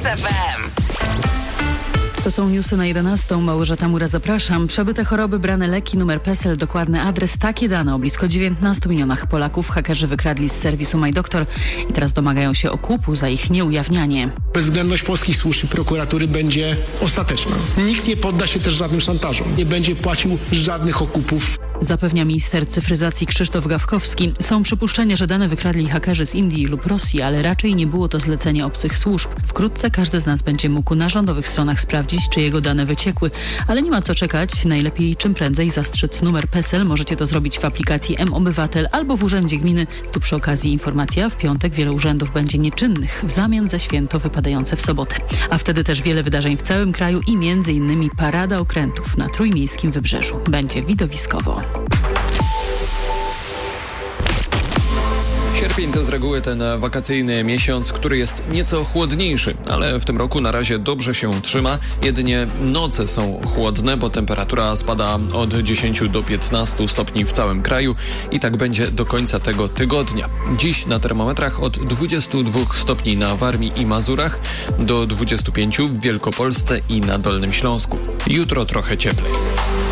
FM. To są newsy na 11. Małgorzata Mura, zapraszam. Przebyte choroby, brane leki, numer PESEL, dokładny adres. Takie dane o blisko 19 milionach Polaków hakerzy wykradli z serwisu MyDoktor i teraz domagają się okupu za ich nieujawnianie. Bezwzględność polskich służb i prokuratury będzie ostateczna. Nikt nie podda się też żadnym szantażom. Nie będzie płacił żadnych okupów. Zapewnia minister cyfryzacji Krzysztof Gawkowski. Są przypuszczenia, że dane wykradli hakerzy z Indii lub Rosji, ale raczej nie było to zlecenie obcych służb. Wkrótce każdy z nas będzie mógł na rządowych stronach sprawdzić, czy jego dane wyciekły. Ale nie ma co czekać. Najlepiej czym prędzej zastrzec numer PESEL. Możecie to zrobić w aplikacji mObywatel albo w urzędzie gminy. Tu przy okazji informacja. W piątek wiele urzędów będzie nieczynnych w zamian za święto wypadające w sobotę. A wtedy też wiele wydarzeń w całym kraju i m.in. parada okrętów na Trójmiejskim Wybrzeżu. Będzie widowiskowo. Sierpień to z reguły ten wakacyjny miesiąc, który jest nieco chłodniejszy, ale w tym roku na razie dobrze się trzyma. Jedynie noce są chłodne, bo temperatura spada od 10 do 15 stopni w całym kraju i tak będzie do końca tego tygodnia. Dziś na termometrach od 22 stopni na Warmii i Mazurach do 25 w Wielkopolsce i na Dolnym Śląsku. Jutro trochę cieplej.